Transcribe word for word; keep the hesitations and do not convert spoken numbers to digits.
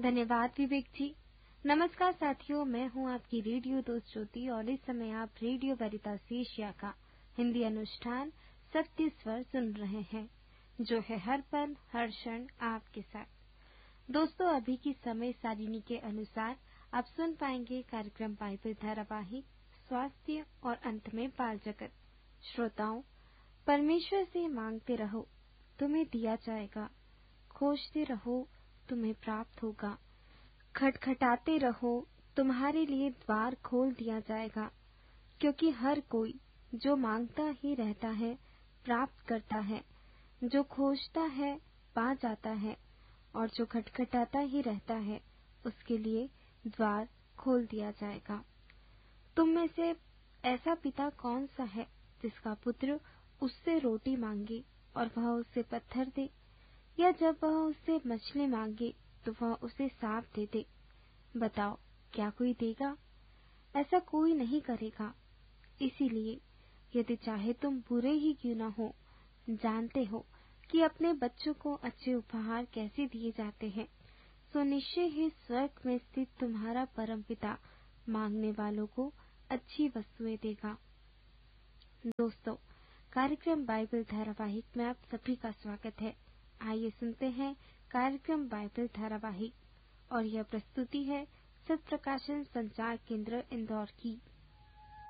धन्यवाद विवेक जी। नमस्कार साथियों, मैं हूं आपकी रेडियो दोस्त ज्योति और इस समय आप रेडियो वेरितास एशिया का हिंदी अनुष्ठान सत्य स्वर सुन रहे हैं, जो है हर पल हर क्षण आपके साथ। दोस्तों, अभी की समय सारिणी के अनुसार आप सुन पाएंगे कार्यक्रम बाइबल धारावाहिक स्वास्थ्य और अंत में बाल जगत। श्रोताओं, परमेश्वर से मांगते रहो, तुम्हें दिया जाएगा। खोजते रहो, तुम्हें प्राप्त होगा। खटखटाते रहो, तुम्हारे लिए द्वार खोल दिया जाएगा। क्योंकि हर कोई जो मांगता ही रहता है प्राप्त करता है, जो खोजता है पा जाता है, और जो खटखटाता ही रहता है उसके लिए द्वार खोल दिया जाएगा। तुम में से ऐसा पिता कौन सा है जिसका पुत्र उससे रोटी मांगे और वह उसे पत्थर दे, या जब वह उससे मछली मांगे तो वह उसे सांप दे दे? बताओ, क्या कोई देगा? ऐसा कोई नहीं करेगा। इसीलिए यदि चाहे तुम बुरे ही क्यों न हो, जानते हो कि अपने बच्चों को अच्छे उपहार कैसे दिए जाते हैं, सो निश्चय ही स्वर्ग में स्थित तुम्हारा परमपिता मांगने वालों को अच्छी वस्तुएं देगा। दोस्तों, कार्यक्रम बाइबल धारावाहिक में आप सभी का स्वागत है। आइए सुनते हैं कार्यक्रम बाइबल धारावाहिक, और यह प्रस्तुति है सत्य प्रकाशन संचार केंद्र इंदौर की।